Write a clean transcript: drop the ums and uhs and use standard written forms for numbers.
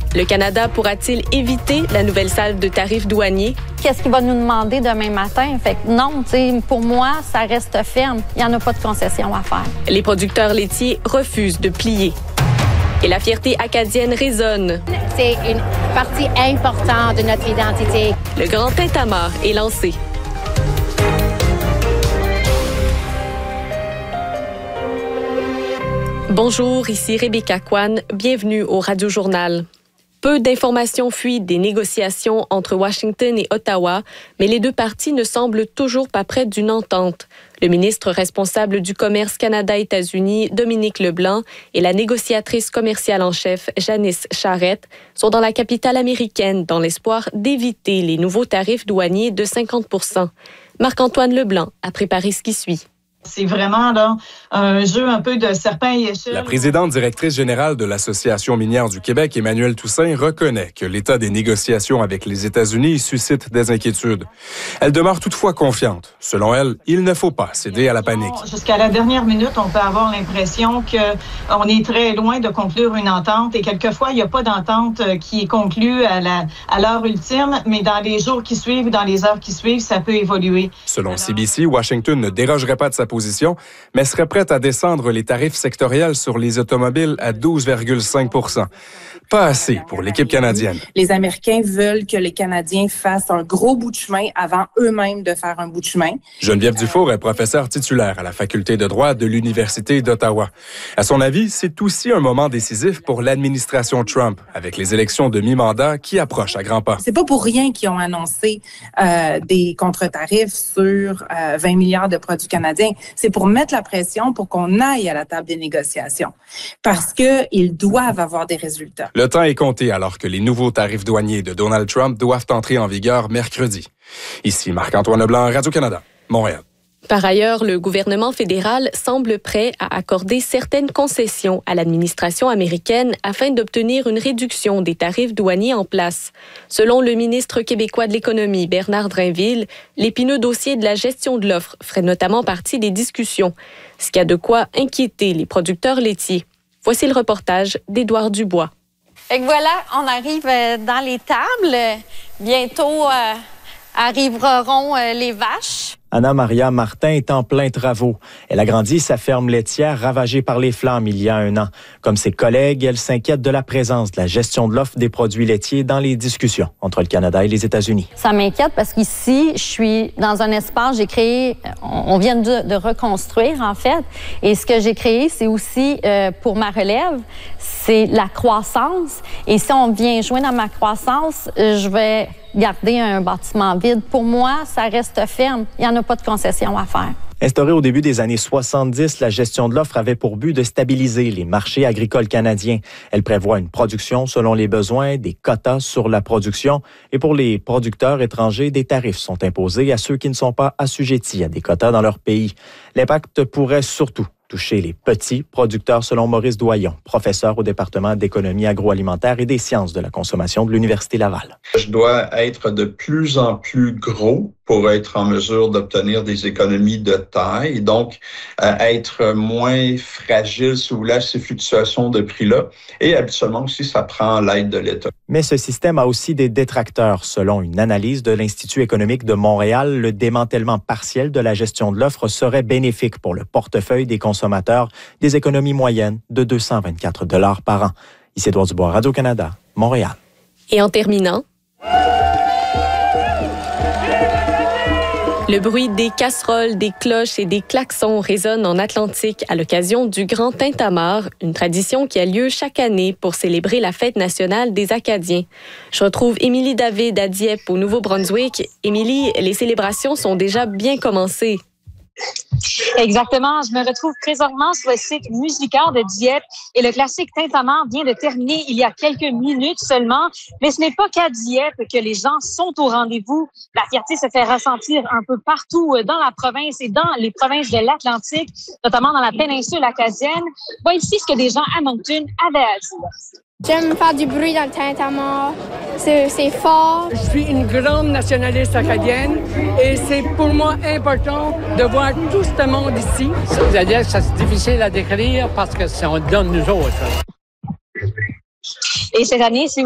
Le Canada pourra-t-il éviter la nouvelle salve de tarifs douaniers? Qu'est-ce qu'il va nous demander demain matin? Fait que non, pour moi, ça reste ferme. Il n'y en a pas de concession à faire. Les producteurs laitiers refusent de plier. Et la fierté acadienne résonne. C'est une partie importante de notre identité. Le Grand Tintamarre est lancé. Bonjour, ici Rebecca Kwan. Bienvenue au Radio Journal. Peu d'informations fuient des négociations entre Washington et Ottawa, mais les deux parties ne semblent toujours pas près d'une entente. Le ministre responsable du commerce Canada-États-Unis, Dominique Leblanc, et la négociatrice commerciale en chef, Janice Charette, sont dans la capitale américaine dans l'espoir d'éviter les nouveaux tarifs douaniers de 50 %. Marc-Antoine Leblanc a préparé ce qui suit. C'est vraiment là un jeu un peu de serpent et échelle. La présidente directrice générale de l'Association minière du Québec, Emmanuelle Toussaint, reconnaît que l'état des négociations avec les États-Unis suscite des inquiétudes. Elle demeure toutefois confiante. Selon elle, il ne faut pas céder à la panique. Jusqu'à la dernière minute, on peut avoir l'impression qu'on est très loin de conclure une entente et quelquefois, il n'y a pas d'entente qui est conclue à l'heure ultime, mais dans les jours qui suivent, dans les heures qui suivent, ça peut évoluer. Selon CBC, Washington ne dérogerait pas de sa position, mais serait prête à descendre les tarifs sectoriels sur les automobiles à 12,5 %. Pas assez pour l'équipe canadienne. Les Américains veulent que les Canadiens fassent un gros bout de chemin avant eux-mêmes de faire un bout de chemin. Geneviève Dufour est professeure titulaire à la faculté de droit de l'Université d'Ottawa. À son avis, c'est aussi un moment décisif pour l'administration Trump, avec les élections de mi-mandat qui approchent à grands pas. C'est pas pour rien qu'ils ont annoncé des contre-tarifs sur 20 milliards de produits canadiens. C'est pour mettre la pression pour qu'on aille à la table des négociations. Parce qu'ils doivent avoir des résultats. Le temps est compté alors que les nouveaux tarifs douaniers de Donald Trump doivent entrer en vigueur mercredi. Ici Marc-Antoine Leblanc, Radio-Canada, Montréal. Par ailleurs, le gouvernement fédéral semble prêt à accorder certaines concessions à l'administration américaine afin d'obtenir une réduction des tarifs douaniers en place. Selon le ministre québécois de l'Économie, Bernard Drinville, l'épineux dossier de la gestion de l'offre ferait notamment partie des discussions, ce qui a de quoi inquiéter les producteurs laitiers. Voici le reportage d'Édouard Dubois. Fait que voilà, on arrive dans les tables. Bientôt arriveront les vaches. Anna-Maria Martin est en plein travaux. Elle a grandi sa ferme laitière ravagée par les flammes il y a 1 an. Comme ses collègues, elle s'inquiète de la présence de la gestion de l'offre des produits laitiers dans les discussions entre le Canada et les États-Unis. Ça m'inquiète parce qu'ici, je suis dans un espace, j'ai créé, on vient de reconstruire en fait, et ce que j'ai créé, c'est aussi pour ma relève, c'est la croissance. Et si on vient jouer dans ma croissance, je vais garder un bâtiment vide. Pour moi, ça reste ferme. Il n'y en a pas de concession à faire. Instaurée au début des années 70, la gestion de l'offre avait pour but de stabiliser les marchés agricoles canadiens. Elle prévoit une production selon les besoins, des quotas sur la production et pour les producteurs étrangers, des tarifs sont imposés à ceux qui ne sont pas assujettis à des quotas dans leur pays. L'impact pourrait surtout toucher les petits producteurs selon Maurice Doyon, professeur au département d'économie agroalimentaire et des sciences de la consommation de l'Université Laval. Je dois être de plus en plus gros pour être en mesure d'obtenir des économies de taille, donc être moins fragile sous ces fluctuations de prix-là. Et habituellement aussi, ça prend l'aide de l'État. Mais ce système a aussi des détracteurs. Selon une analyse de l'Institut économique de Montréal, le démantèlement partiel de la gestion de l'offre serait bénéfique pour le portefeuille des consommateurs, des économies moyennes de 224 $ par an. Ici Édouard Dubois, Radio-Canada, Montréal. Et en terminant, le bruit des casseroles, des cloches et des klaxons résonne en Atlantique à l'occasion du Grand Tintamarre, une tradition qui a lieu chaque année pour célébrer la fête nationale des Acadiens. Je retrouve Émilie David à Dieppe, au Nouveau-Brunswick. Émilie, les célébrations sont déjà bien commencées. Exactement. Je me retrouve présentement sur le site Musicard de Dieppe et le classique Tintamarre vient de terminer il y a quelques minutes seulement. Mais ce n'est pas qu'à Dieppe que les gens sont au rendez-vous. La fierté se fait ressentir un peu partout dans la province et dans les provinces de l'Atlantique, notamment dans la péninsule acadienne. Voici ce que des gens à Moncton avaient à dire. J'aime faire du bruit dans le Tintamarre. C'est fort. Je suis une grande nationaliste acadienne et c'est pour moi important de voir tout ce monde ici. C'est-à-dire que c'est difficile à décrire parce que c'est on donne nous autres. Et cette année, c'est